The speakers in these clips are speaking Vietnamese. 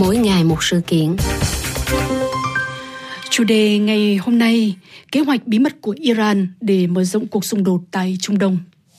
mỗi ngày một sự kiện. Chủ đề ngày hôm nay, kế hoạch bí mật của Iran để mở rộng cuộc xung đột tại Trung Đông.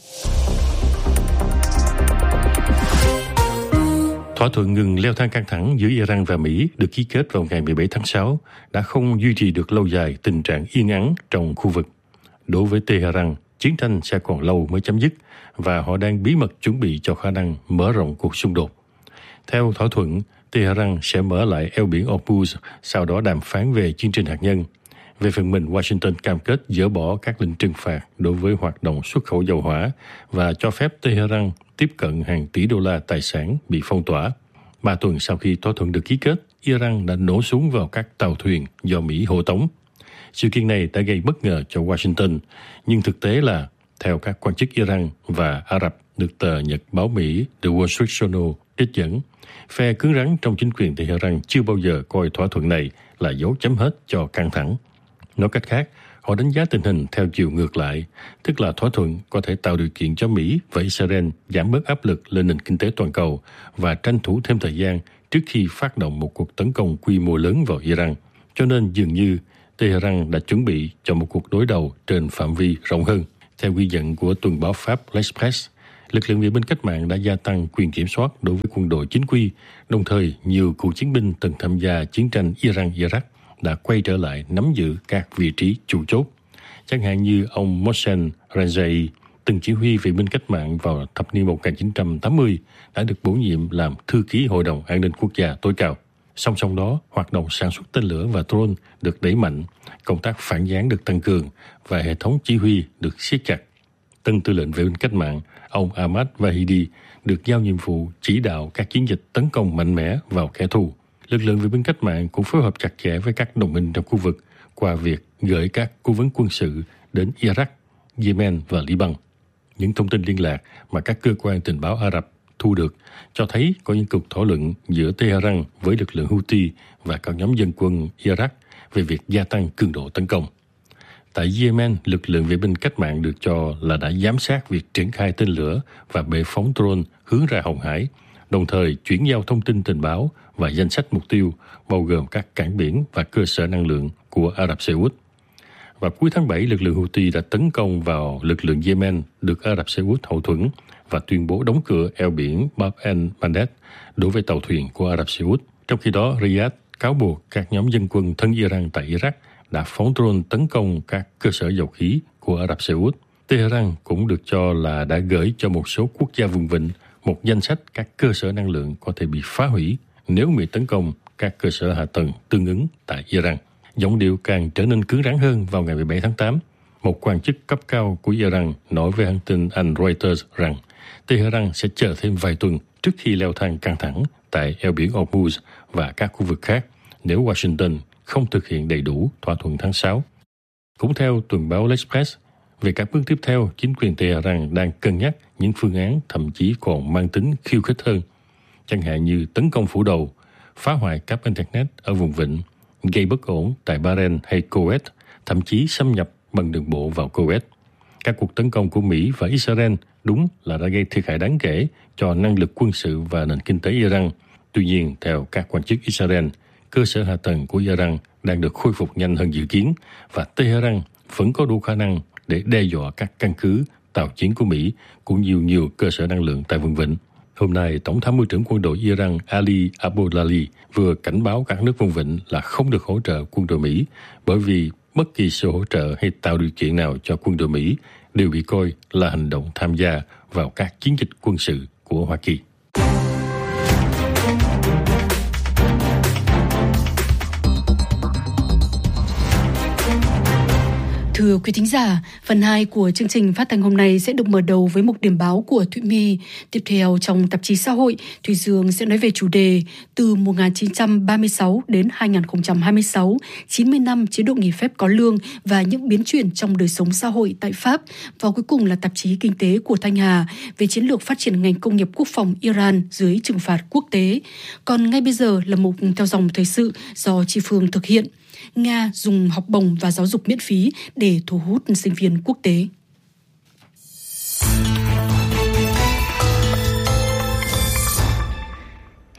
Thỏa thuận ngừng leo thang căng thẳng giữa Iran và Mỹ được ký kết vào ngày 17 tháng 6 đã không duy trì được lâu dài tình trạng yên ắng trong khu vực. Đối với Tehran, chiến tranh sẽ còn lâu mới chấm dứt và họ đang bí mật chuẩn bị cho khả năng mở rộng cuộc xung đột. Theo thỏa thuận, Tehran sẽ mở lại eo biển Hormuz, sau đó đàm phán về chương trình hạt nhân. Về phần mình, Washington cam kết dỡ bỏ các lệnh trừng phạt đối với hoạt động xuất khẩu dầu hỏa và cho phép Tehran tiếp cận hàng tỷ đô la tài sản bị phong tỏa. 3 tuần sau khi thỏa thuận được ký kết, Iran đã nổ súng vào các tàu thuyền do Mỹ hộ tống. Sự kiện này đã gây bất ngờ cho Washington, nhưng thực tế là, theo các quan chức Iran và Ả Rập được tờ Nhật báo Mỹ The Wall Street Journal trích dẫn, phe cứng rắn trong chính quyền Tehran chưa bao giờ coi thỏa thuận này là dấu chấm hết cho căng thẳng. Nói cách khác, họ đánh giá tình hình theo chiều ngược lại, tức là thỏa thuận có thể tạo điều kiện cho Mỹ và Israel giảm bớt áp lực lên nền kinh tế toàn cầu và tranh thủ thêm thời gian trước khi phát động một cuộc tấn công quy mô lớn vào Iran. Cho nên dường như Tehran đã chuẩn bị cho một cuộc đối đầu trên phạm vi rộng hơn. Theo ghi nhận của tuần báo Pháp L'Express, lực lượng vệ binh cách mạng đã gia tăng quyền kiểm soát đối với quân đội chính quy, đồng thời nhiều cựu chiến binh từng tham gia chiến tranh Iran-Iraq đã quay trở lại nắm giữ các vị trí chủ chốt. Chẳng hạn như ông Mohsen Rajai, từng chỉ huy vệ binh cách mạng vào thập niên 1980, đã được bổ nhiệm làm thư ký Hội đồng An ninh Quốc gia tối cao. Song song đó, hoạt động sản xuất tên lửa và drone được đẩy mạnh, công tác phản gián được tăng cường và hệ thống chỉ huy được siết chặt. Tân tư lệnh vệ binh cách mạng, ông Ahmad Vahidi, được giao nhiệm vụ chỉ đạo các chiến dịch tấn công mạnh mẽ vào kẻ thù. Lực lượng vệ binh cách mạng cũng phối hợp chặt chẽ với các đồng minh trong khu vực qua việc gửi các cố vấn quân sự đến Iraq, Yemen và Liban. Những thông tin liên lạc mà các cơ quan tình báo Ả Rập thu được cho thấy có những cuộc thảo luận giữa Tehran với lực lượng Houthi và các nhóm dân quân Iraq về việc gia tăng cường độ tấn công. Tại Yemen, lực lượng vệ binh cách mạng được cho là đã giám sát việc triển khai tên lửa và bệ phóng drone hướng ra Hồng Hải, đồng thời chuyển giao thông tin tình báo và danh sách mục tiêu, bao gồm các cảng biển và cơ sở năng lượng của Ả Rập Xê Út. Vào cuối tháng 7, lực lượng Houthi đã tấn công vào lực lượng Yemen được Ả Rập Xê Út hậu thuẫn và tuyên bố đóng cửa eo biển Bab el-Mandeb đối với tàu thuyền của Ả Rập Xê Út. Trong khi đó, Riyadh cáo buộc các nhóm dân quân thân Iran tại Iraq đã phóng drone tấn công các cơ sở dầu khí của Ả Rập Xê Út. Tehran cũng được cho là đã gửi cho một số quốc gia vùng vịnh một danh sách các cơ sở năng lượng có thể bị phá hủy nếu Mỹ tấn công các cơ sở hạ tầng tương ứng tại Iran. Giọng điệu càng trở nên cứng rắn hơn vào ngày 17 tháng 8. Một quan chức cấp cao của Iran nói với hãng tin Anh Reuters rằng Tehran sẽ chờ thêm vài tuần trước khi leo thang căng thẳng tại eo biển Hormuz và các khu vực khác nếu Washington không thực hiện đầy đủ thỏa thuận tháng 6. Cũng theo tuần báo L'Express, về các bước tiếp theo, chính quyền Tehran đang cân nhắc những phương án thậm chí còn mang tính khiêu khích hơn, chẳng hạn như tấn công phủ đầu, phá hoại cáp Internet ở vùng vịnh, gây bất ổn tại Bahrain hay Kuwait, thậm chí xâm nhập bằng đường bộ vào Kuwait. Các cuộc tấn công của Mỹ và Israel đúng là đã gây thiệt hại đáng kể cho năng lực quân sự và nền kinh tế Iran. Tuy nhiên, theo các quan chức Israel, cơ sở hạ tầng của Iran đang được khôi phục nhanh hơn dự kiến và Tehran vẫn có đủ khả năng để đe dọa các căn cứ, tàu chiến của Mỹ cũng như nhiều cơ sở năng lượng tại vùng vịnh. Hôm nay, Tổng tham mưu trưởng quân đội Iran Ali Abdolali vừa cảnh báo các nước vùng vịnh là không được hỗ trợ quân đội Mỹ bởi vì bất kỳ sự hỗ trợ hay tạo điều kiện nào cho quân đội Mỹ đều bị coi là hành động tham gia vào các chiến dịch quân sự của Hoa Kỳ. Thưa quý thính giả, phần 2 của chương trình phát thanh hôm nay sẽ được mở đầu với mục điểm báo của Thụy My. Tiếp theo trong tạp chí xã hội, Thùy Dương sẽ nói về chủ đề từ 1936 đến 2026, 90 năm chế độ nghỉ phép có lương và những biến chuyển trong đời sống xã hội tại Pháp. Và cuối cùng là tạp chí kinh tế của Thanh Hà về chiến lược phát triển ngành công nghiệp quốc phòng Iran dưới trừng phạt quốc tế. Còn ngay bây giờ là mục theo dòng thời sự do Chi Phương thực hiện. Nga dùng học bổng và giáo dục miễn phí để thu hút sinh viên quốc tế.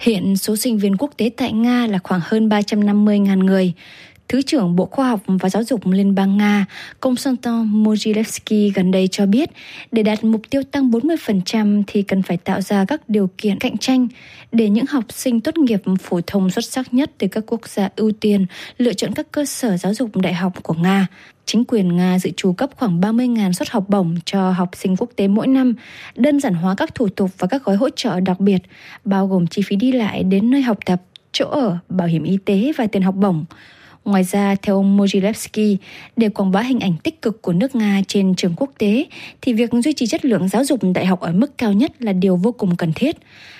Hiện số sinh viên quốc tế tại Nga là khoảng hơn 350.000 người. Thứ trưởng Bộ Khoa học và Giáo dục Liên bang Nga, Konstantin Mogilevsky gần đây cho biết, để đạt mục tiêu tăng 40% thì cần phải tạo ra các điều kiện cạnh tranh để những học sinh tốt nghiệp phổ thông xuất sắc nhất từ các quốc gia ưu tiên lựa chọn các cơ sở giáo dục đại học của Nga. Chính quyền Nga dự trù cấp khoảng 30.000 suất học bổng cho học sinh quốc tế mỗi năm, đơn giản hóa các thủ tục và các gói hỗ trợ đặc biệt, bao gồm chi phí đi lại đến nơi học tập, chỗ ở, bảo hiểm y tế và tiền học bổng. Ngoài ra, theo ông Mogilevsky, để quảng bá hình ảnh tích cực của nước Nga trên trường quốc tế, thì việc duy trì chất lượng giáo dục đại học ở mức cao nhất là điều vô cùng cần thiết.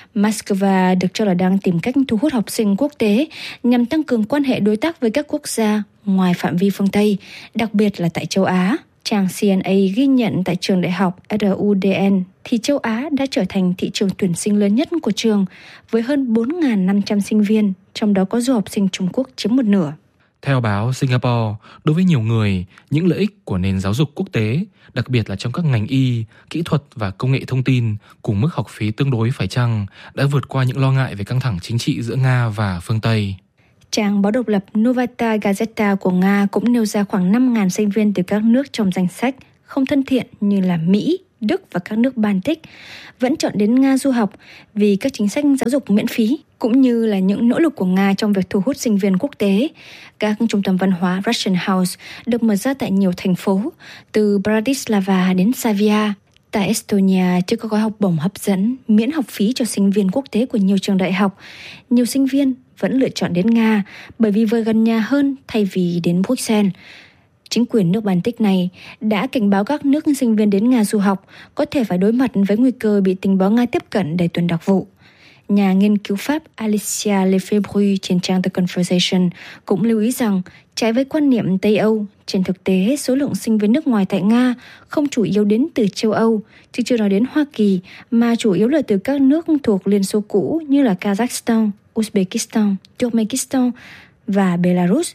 Moscow được cho là đang tìm cách thu hút học sinh quốc tế nhằm tăng cường quan hệ đối tác với các quốc gia ngoài phạm vi phương Tây, đặc biệt là tại châu Á. Trang CNA ghi nhận tại trường đại học RUDN thì châu Á đã trở thành thị trường tuyển sinh lớn nhất của trường với hơn 4.500 sinh viên, trong đó có du học sinh Trung Quốc chiếm một nửa. Theo báo Singapore, đối với nhiều người, những lợi ích của nền giáo dục quốc tế, đặc biệt là trong các ngành y, kỹ thuật và công nghệ thông tin, cùng mức học phí tương đối phải chăng, đã vượt qua những lo ngại về căng thẳng chính trị giữa Nga và phương Tây. Trang báo độc lập Novaya Gazeta của Nga cũng nêu ra khoảng 5.000 sinh viên từ các nước trong danh sách không thân thiện như là Mỹ, Đức và các nước Baltic vẫn chọn đến Nga du học vì các chính sách giáo dục miễn phí, cũng như là những nỗ lực của Nga trong việc thu hút sinh viên quốc tế. Các trung tâm văn hóa Russian House được mở ra tại nhiều thành phố, từ Bratislava đến Savia. Tại Estonia chưa có gói học bổng hấp dẫn, miễn học phí cho sinh viên quốc tế của nhiều trường đại học. Nhiều sinh viên vẫn lựa chọn đến Nga bởi vì vừa gần nhà hơn thay vì đến Bruxelles. Chính quyền nước Baltic này đã cảnh báo các nước sinh viên đến Nga du học có thể phải đối mặt với nguy cơ bị tình báo Nga tiếp cận để tuần đặc vụ. Nhà nghiên cứu Pháp Alicia Lefebvre trên trang The Conversation cũng lưu ý rằng, trái với quan niệm Tây Âu, trên thực tế số lượng sinh viên nước ngoài tại Nga không chủ yếu đến từ châu Âu, chứ chưa nói đến Hoa Kỳ, mà chủ yếu là từ các nước thuộc Liên Xô cũ như là Kazakhstan, Uzbekistan, Turkmenistan và Belarus.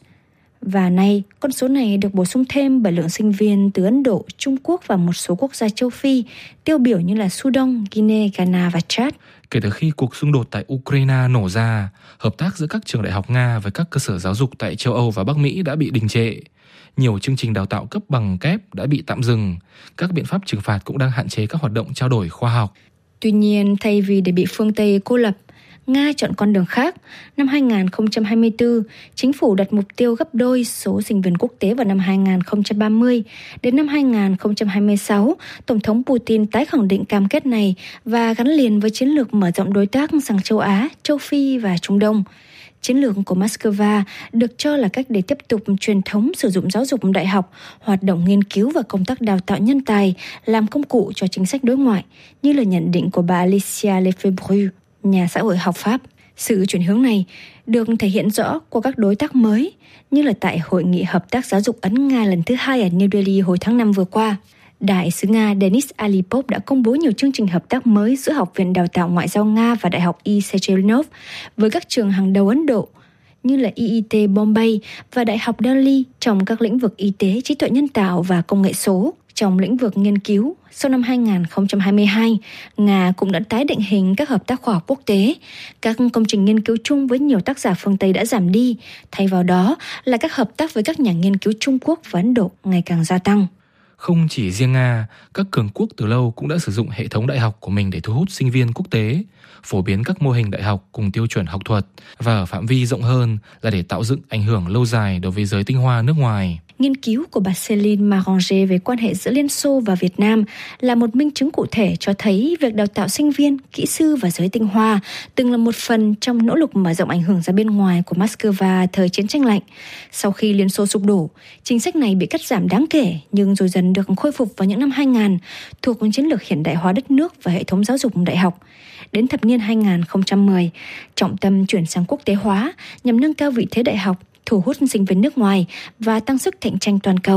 Và nay, con số này được bổ sung thêm bởi lượng sinh viên từ Ấn Độ, Trung Quốc và một số quốc gia châu Phi, tiêu biểu như là Sudan, Guinea, Ghana và Chad. Kể từ khi cuộc xung đột tại Ukraine nổ ra, hợp tác giữa các trường đại học Nga với các cơ sở giáo dục tại châu Âu và Bắc Mỹ đã bị đình trệ. Nhiều chương trình đào tạo cấp bằng kép đã bị tạm dừng. Các biện pháp trừng phạt cũng đang hạn chế các hoạt động trao đổi khoa học. Tuy nhiên, thay vì để bị phương Tây cô lập, Nga chọn con đường khác. Năm 2024, chính phủ đặt mục tiêu gấp đôi số sinh viên quốc tế vào năm 2030. Đến năm 2026, Tổng thống Putin tái khẳng định cam kết này và gắn liền với chiến lược mở rộng đối tác sang châu Á, châu Phi và Trung Đông. Chiến lược của Moscow được cho là cách để tiếp tục truyền thống sử dụng giáo dục đại học, hoạt động nghiên cứu và công tác đào tạo nhân tài làm công cụ cho chính sách đối ngoại, như là nhận định của bà Alicia Lefebvre, nhà xã hội học Pháp. Sự chuyển hướng này được thể hiện rõ qua các đối tác mới, như là tại Hội nghị Hợp tác Giáo dục Ấn-Nga lần thứ 2 ở New Delhi hồi tháng 5 vừa qua. Đại sứ Nga Denis Alipov đã công bố nhiều chương trình hợp tác mới giữa Học viện Đào tạo Ngoại giao Nga và Đại học E. Sechenov với các trường hàng đầu Ấn Độ, như là IIT Bombay và Đại học Delhi trong các lĩnh vực y tế, trí tuệ nhân tạo và công nghệ số. Trong lĩnh vực nghiên cứu, sau năm 2022, Nga cũng đã tái định hình các hợp tác khoa học quốc tế. Các công trình nghiên cứu chung với nhiều tác giả phương Tây đã giảm đi, thay vào đó là các hợp tác với các nhà nghiên cứu Trung Quốc và Ấn Độ ngày càng gia tăng. Không chỉ riêng Nga, các cường quốc từ lâu cũng đã sử dụng hệ thống đại học của mình để thu hút sinh viên quốc tế, phổ biến các mô hình đại học cùng tiêu chuẩn học thuật, và ở phạm vi rộng hơn là để tạo dựng ảnh hưởng lâu dài đối với giới tinh hoa nước ngoài. Nghiên cứu của bà Céline Maranger về quan hệ giữa Liên Xô và Việt Nam là một minh chứng cụ thể cho thấy việc đào tạo sinh viên, kỹ sư và giới tinh hoa từng là một phần trong nỗ lực mở rộng ảnh hưởng ra bên ngoài của Moscow thời chiến tranh lạnh. Sau khi Liên Xô sụp đổ, chính sách này bị cắt giảm đáng kể nhưng rồi dần được khôi phục vào những năm 2000 thuộc chiến lược hiện đại hóa đất nước và hệ thống giáo dục đại học. Đến thập niên 2010, trọng tâm chuyển sang quốc tế hóa nhằm nâng cao vị thế đại học, thu hút sinh viên nước ngoài và tăng sức cạnh tranh toàn cầu,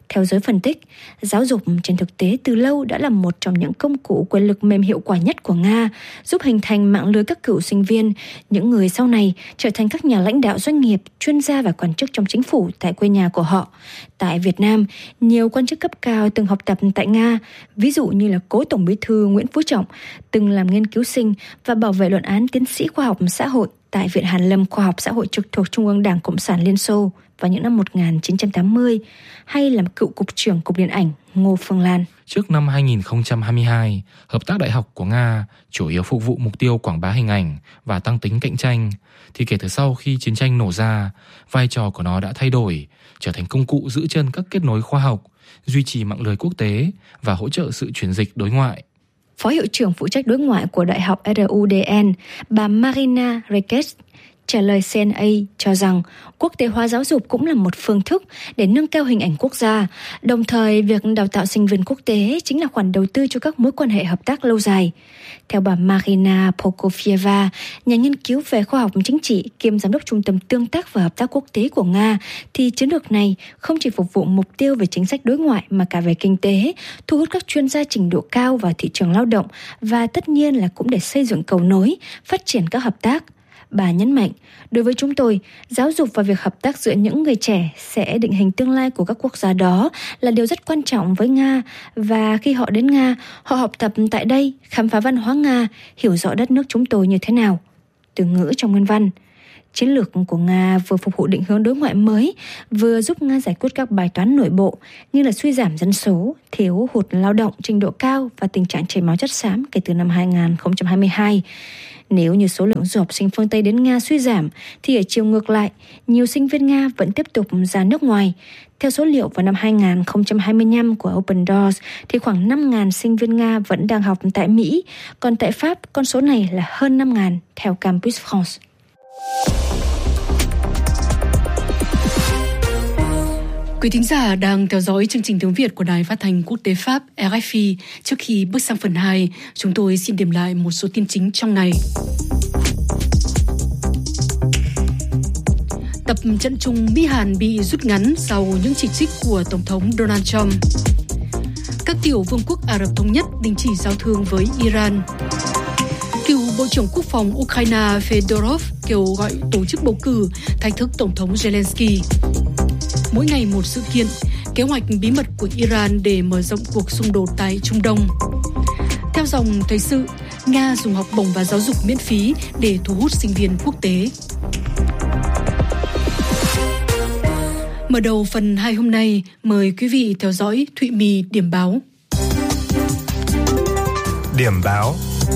Theo giới phân tích, giáo dục trên thực tế từ lâu đã là một trong những công cụ quyền lực mềm hiệu quả nhất của Nga, giúp hình thành mạng lưới các cựu sinh viên, những người sau này trở thành các nhà lãnh đạo doanh nghiệp, chuyên gia và quan chức trong chính phủ tại quê nhà của họ. Tại Việt Nam, nhiều quan chức cấp cao từng học tập tại Nga, ví dụ như là cố Tổng Bí thư Nguyễn Phú Trọng, từng làm nghiên cứu sinh và bảo vệ luận án tiến sĩ khoa học xã hội tại Viện Hàn lâm Khoa học Xã hội trực thuộc Trung ương Đảng Cộng sản Liên Xô vào những năm 1980, hay là cựu Cục trưởng Cục Điện ảnh Ngô Phương Lan. Trước năm 2022, hợp tác đại học của Nga chủ yếu phục vụ mục tiêu quảng bá hình ảnh và tăng tính cạnh tranh, thì kể từ sau khi chiến tranh nổ ra, vai trò của nó đã thay đổi, trở thành công cụ giữ chân các kết nối khoa học, duy trì mạng lưới quốc tế và hỗ trợ sự chuyển dịch đối ngoại. Phó hiệu trưởng phụ trách đối ngoại của Đại học RUDN, bà Marina Rekes, trả lời CNA cho rằng quốc tế hóa giáo dục cũng là một phương thức để nâng cao hình ảnh quốc gia. Đồng thời, việc đào tạo sinh viên quốc tế chính là khoản đầu tư cho các mối quan hệ hợp tác lâu dài. Theo bà Marina Pokofieva, nhà nghiên cứu về khoa học chính trị kiêm giám đốc Trung tâm Tương tác và Hợp tác Quốc tế của Nga, thì chiến lược này không chỉ phục vụ mục tiêu về chính sách đối ngoại mà cả về kinh tế, thu hút các chuyên gia trình độ cao vào thị trường lao động và tất nhiên là cũng để xây dựng cầu nối, phát triển các hợp tác. Bà nhấn mạnh, đối với chúng tôi, giáo dục và việc hợp tác giữa những người trẻ sẽ định hình tương lai của các quốc gia đó là điều rất quan trọng với Nga, và khi họ đến Nga, họ học tập tại đây, khám phá văn hóa Nga, hiểu rõ đất nước chúng tôi như thế nào. Từ ngữ trong nguyên văn. Chiến lược của Nga vừa phục vụ định hướng đối ngoại mới, vừa giúp Nga giải quyết các bài toán nội bộ như là suy giảm dân số, thiếu hụt lao động trình độ cao và tình trạng chảy máu chất xám kể từ năm 2022. Nếu như số lượng du học sinh phương Tây đến Nga suy giảm, thì ở chiều ngược lại, nhiều sinh viên Nga vẫn tiếp tục ra nước ngoài. Theo số liệu vào năm 2025 của Open Doors, thì khoảng 5.000 sinh viên Nga vẫn đang học tại Mỹ, còn tại Pháp, con số này là hơn 5.000 theo Campus France. Quý thính giả đang theo dõi chương trình tiếng Việt của Đài Phát thanh Quốc tế Pháp RFI. Trước khi bước sang phần 2, chúng tôi xin điểm lại một số tin chính trong ngày. Tập trận chung Mỹ-Hàn bị rút ngắn sau những chỉ trích của Tổng thống Donald Trump. Các tiểu vương quốc Ả Rập Thống Nhất đình chỉ giao thương với Iran. Cựu Bộ trưởng Quốc phòng Ukraine Fedorov kêu gọi tổ chức bầu cử thách thức Tổng thống Zelensky. Mỗi ngày một sự kiện, kế hoạch bí mật của Iran để mở rộng cuộc xung đột tại Trung Đông. Theo dòng thời sự, Nga dùng học bổng và giáo dục miễn phí để thu hút sinh viên quốc tế. Mở đầu phần 2 hôm nay, mời quý vị theo dõi Thụy My điểm báo. Điểm báo.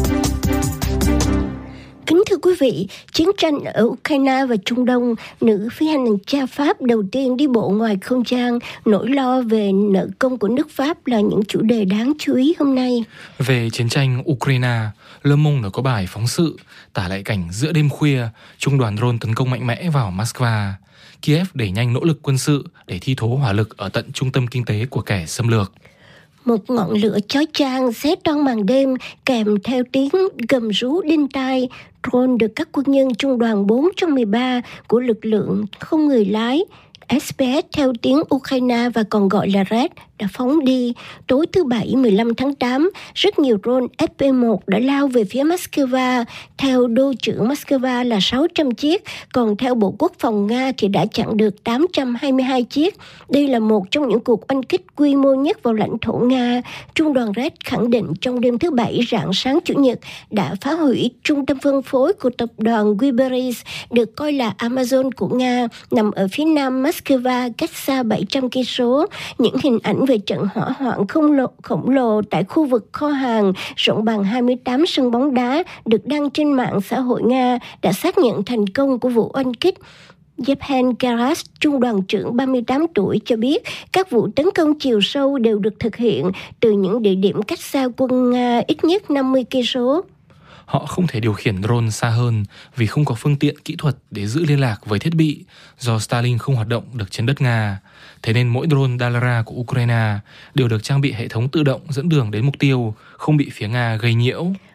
Kính thưa quý vị, chiến tranh ở Ukraine và Trung Đông, nữ phi hành gia Pháp đầu tiên đi bộ ngoài không gian, nỗi lo về nợ công của nước Pháp là những chủ đề đáng chú ý hôm nay. Về chiến tranh Ukraine, Le Monde có bài phóng sự tả lại cảnh giữa đêm khuya, trung đoàn drone tấn công mạnh mẽ vào Moscow. Kiev đẩy nhanh nỗ lực quân sự để thi thố hỏa lực ở tận trung tâm kinh tế của kẻ xâm lược. Một ngọn lửa chói chang xé toang màn đêm kèm theo tiếng gầm rú đinh tai. Drone được các quân nhân trung đoàn 4 trong 13 của lực lượng không người lái SPS theo tiếng Ukraine và còn gọi là RED đã phóng đi. Tối thứ Bảy 15 tháng 8, rất nhiều drone FP1 đã lao về phía Moscow. Theo đô trưởng Moscow là 600 chiếc, còn theo Bộ Quốc phòng Nga thì đã chặn được 822 chiếc. Đây là một trong những cuộc oanh kích quy mô nhất vào lãnh thổ Nga. Trung đoàn RED khẳng định trong đêm thứ Bảy rạng sáng Chủ nhật đã phá hủy trung tâm phân phối của tập đoàn Weberiz, được coi là Amazon của Nga, nằm ở phía nam Moscow, cách xa 700 cây số. Những hình ảnh về trận hỏa hoạn khổng lồ tại khu vực kho hàng rộng bằng 28 sân bóng đá được đăng trên mạng xã hội Nga đã xác nhận thành công của vụ oanh kích. Yevhen Karas, trung đoàn trưởng 38 tuổi cho biết các vụ tấn công chiều sâu đều được thực hiện từ những địa điểm cách xa quân Nga ít nhất 50 cây số. Họ không thể điều khiển drone xa hơn vì không có phương tiện kỹ thuật để giữ liên lạc với thiết bị do Starlink không hoạt động được trên đất Nga. Thế nên mỗi drone Dalara của Ukraine đều được trang bị hệ thống tự động dẫn đường đến mục tiêu, không bị phía Nga gây nhiễu.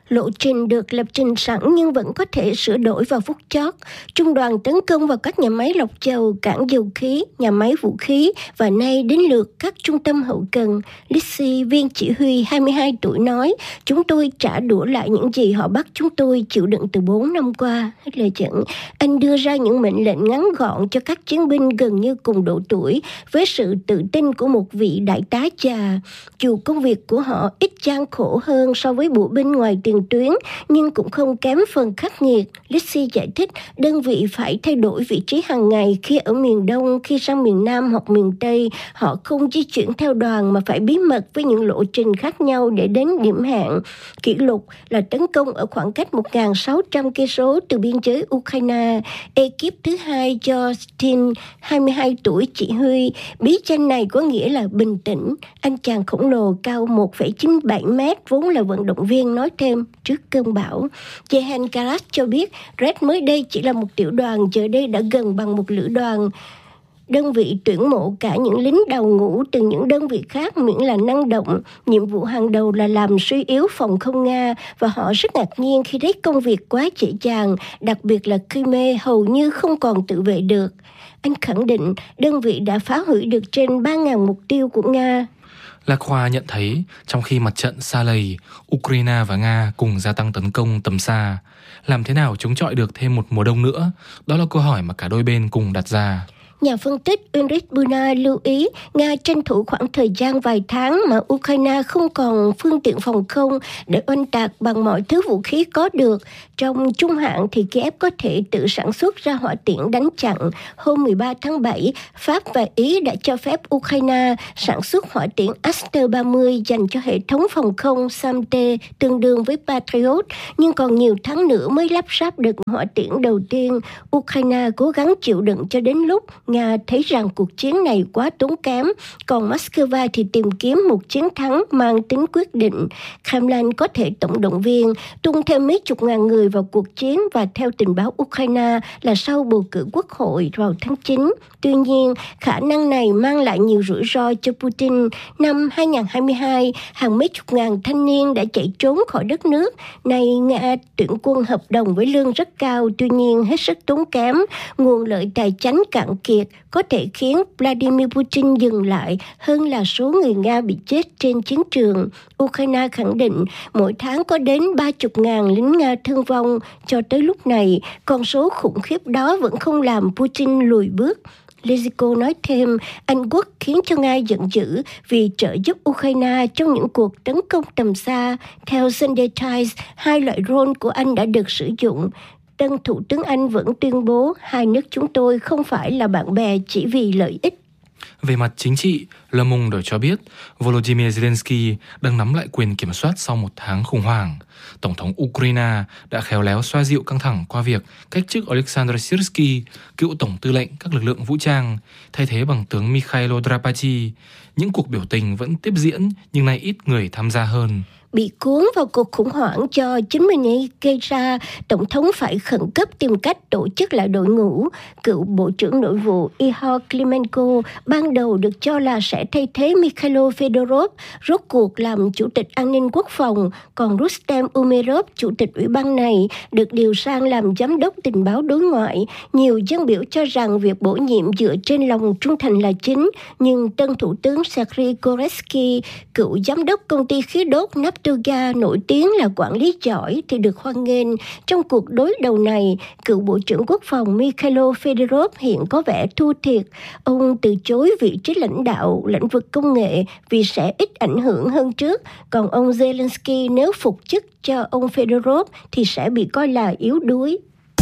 Lộ trình được lập trình sẵn nhưng vẫn có thể sửa đổi vào phút chót. Trung đoàn tấn công vào các nhà máy lọc dầu, cảng dầu khí, nhà máy vũ khí và nay đến lượt các trung tâm hậu cần. Lizzie, viên chỉ huy 22 tuổi nói, chúng tôi trả đũa lại những gì họ bắt chúng tôi chịu đựng từ 4 năm qua. Hết lời dẫn, anh đưa ra những mệnh lệnh ngắn gọn cho các chiến binh gần như cùng độ tuổi với sự tự tin của một vị đại tá già. Dù công việc của họ ít gian khổ hơn so với bộ binh ngoài tiền tuyến, nhưng cũng không kém phần khắc nghiệt. Lizzie giải thích, đơn vị phải thay đổi vị trí hàng ngày khi ở miền Đông, khi sang miền Nam hoặc miền Tây. Họ không di chuyển theo đoàn mà phải bí mật với những lộ trình khác nhau để đến điểm hẹn. Kỷ lục là tấn công ở khoảng cách 1.600 cây số từ biên giới Ukraine. Ekip thứ hai do Justin, 22 tuổi chỉ huy. Bí danh này có nghĩa là bình tĩnh. Anh chàng khổng lồ cao 1,97 mét vốn là vận động viên nói thêm trước cơn bão. Jehan Karas cho biết Red mới đây chỉ là một tiểu đoàn, giờ đây đã gần bằng một lữ đoàn. Đơn vị tuyển mộ cả những lính đầu ngũ từ những đơn vị khác miễn là năng động. Nhiệm vụ hàng đầu là làm suy yếu phòng không Nga và họ rất ngạc nhiên khi thấy công việc quá dễ dàng, đặc biệt là Crimea hầu như không còn tự vệ được. Anh khẳng định đơn vị đã phá hủy được trên 3.000 mục tiêu của Nga. Lacroix nhận thấy trong khi mặt trận xa lầy, Ukraine và Nga cùng gia tăng tấn công tầm xa, làm thế nào chống chọi được thêm một mùa đông nữa? Đó là câu hỏi mà cả đôi bên cùng đặt ra. Nhà phân tích Ulrich Buna lưu ý Nga tranh thủ khoảng thời gian vài tháng mà Ukraine không còn phương tiện phòng không để oanh tạc bằng mọi thứ vũ khí có được. Trong trung hạn thì Kiev có thể tự sản xuất ra hỏa tiễn đánh chặn. Hôm 13 tháng 7, Pháp và Ý đã cho phép Ukraine sản xuất hỏa tiễn Aster-30 dành cho hệ thống phòng không SAM-T tương đương với Patriot, nhưng còn nhiều tháng nữa mới lắp ráp được hỏa tiễn đầu tiên. Ukraine cố gắng chịu đựng cho đến lúc Nga thấy rằng cuộc chiến này quá tốn kém, còn Moscow thì tìm kiếm một chiến thắng mang tính quyết định. Kremlin có thể tổng động viên, tung thêm mấy chục ngàn người vào cuộc chiến và theo tình báo Ukraine là sau bầu cử quốc hội vào tháng 9. Tuy nhiên, khả năng này mang lại nhiều rủi ro cho Putin. Năm 2022, hàng mấy chục ngàn thanh niên đã chạy trốn khỏi đất nước. Nay Nga tuyển quân hợp đồng với lương rất cao, tuy nhiên hết sức tốn kém. Nguồn lợi tài chánh cạn kiệt có thể khiến Vladimir Putin dừng lại hơn là số người Nga bị chết trên chiến trường. Ukraine khẳng định mỗi tháng có đến 30.000 lính Nga thương vong. Cho tới lúc này, con số khủng khiếp đó vẫn không làm Putin lùi bước. Leziko nói thêm, Anh Quốc khiến cho Nga giận dữ vì trợ giúp Ukraine trong những cuộc tấn công tầm xa. Theo Sunday Times, 2 loại drone của Anh đã được sử dụng. Tân Thủ tướng Anh vẫn tuyên bố hai nước chúng tôi không phải là bạn bè chỉ vì lợi ích. Về mặt chính trị, Le Monde cho biết Volodymyr Zelensky đang nắm lại quyền kiểm soát sau một tháng khủng hoảng. Tổng thống Ukraine đã khéo léo xoa dịu căng thẳng qua việc cách chức Oleksandr Syrsky, cựu tổng tư lệnh các lực lượng vũ trang, thay thế bằng tướng Mikhailo Drapati. Những cuộc biểu tình vẫn tiếp diễn nhưng nay ít người tham gia hơn. Bị cuốn vào cuộc khủng hoảng do chính mình ấy gây ra, Tổng thống phải khẩn cấp tìm cách tổ chức lại đội ngũ. Cựu Bộ trưởng Nội vụ Ihor Klimenko ban đầu được cho là sẽ thay thế Mikhailo Fedorov, rốt cuộc làm Chủ tịch An ninh Quốc phòng, còn Rustem Umerov, Chủ tịch Ủy ban này, được điều sang làm Giám đốc Tình báo đối ngoại. Nhiều dân biểu cho rằng việc bổ nhiệm dựa trên lòng trung thành là chính, nhưng tân Thủ tướng Sergei Koretsky, cựu Giám đốc công ty khí đốt Naftogaz nổi tiếng là quản lý giỏi thì được hoan nghênh. Trong cuộc đối đầu này, cựu Bộ trưởng Quốc phòng Mikhailo Fedorov hiện có vẻ thua thiệt. Ông từ chối vị trí lãnh đạo lĩnh vực công nghệ vì sẽ ít ảnh hưởng hơn trước. Còn ông Zelensky nếu phục chức cho ông Fedorov thì sẽ bị coi là yếu đuối.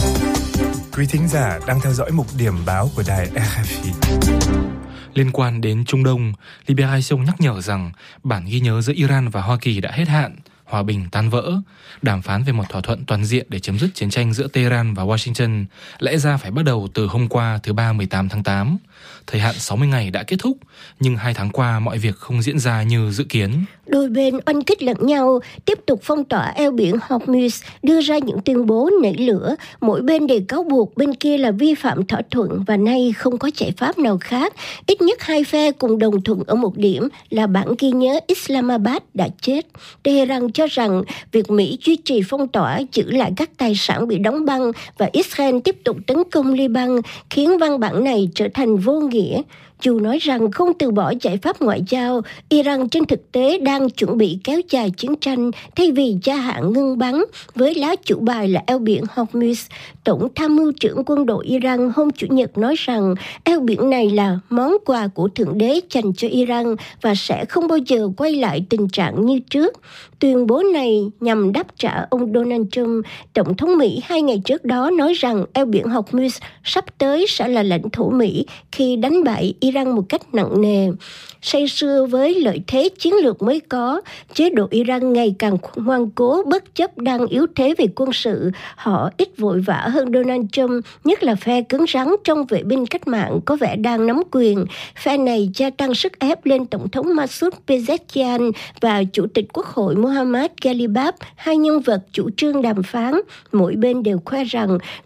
Quý thính giả đang theo dõi mục điểm báo của đài RFI. Liên quan đến Trung Đông, Libération nhắc nhở rằng bản ghi nhớ giữa Iran và Hoa Kỳ đã hết hạn, hòa bình tan vỡ. Đàm phán về một thỏa thuận toàn diện để chấm dứt chiến tranh giữa Tehran và Washington lẽ ra phải bắt đầu từ hôm qua thứ Ba 18 tháng 8. Thời hạn 60 ngày đã kết thúc, nhưng 2 tháng qua mọi việc không diễn ra như dự kiến. Đôi bên oanh kích lẫn nhau, tiếp tục phong tỏa eo biển Hormuz, đưa ra những tuyên bố nảy lửa. Mỗi bên đều cáo buộc bên kia là vi phạm thỏa thuận và nay không có giải pháp nào khác. Ít nhất hai phe cùng đồng thuận ở một điểm là bản ghi nhớ Islamabad đã chết. Tehran cho rằng việc Mỹ duy trì phong tỏa, giữ lại các tài sản bị đóng băng và Israel tiếp tục tấn công Liban khiến văn bản này trở thành vô nghĩa. Dù nói rằng không từ bỏ giải pháp ngoại giao, Iran trên thực tế đang chuẩn bị kéo dài chiến tranh thay vì gia hạn ngưng bắn với lá chủ bài là eo biển Hormuz. Tổng tham mưu trưởng quân đội Iran hôm Chủ nhật nói rằng eo biển này là món quà của Thượng Đế dành cho Iran và sẽ không bao giờ quay lại tình trạng như trước. Tuyên bố này nhằm đáp trả ông Donald Trump, Tổng thống Mỹ 2 ngày trước đó nói rằng eo biển Hormuz sắp tới sẽ là lãnh thổ Mỹ khi đánh bại Iran một cách nặng nề. Say sưa với lợi thế chiến lược mới có, chế độ Iran ngày càng ngoan cố bất chấp đang yếu thế về quân sự. Họ ít vội vã hơn Donald Trump, nhất là phe cứng rắn trong vệ binh cách mạng có vẻ đang nắm quyền. Phe này gia tăng sức ép lên Tổng thống Masoud Pezeshkian và Chủ tịch Quốc hội Mohammad Ghalibaf, hai nhân vật chủ trương đàm phán. Mỗi bên đều khoe rằng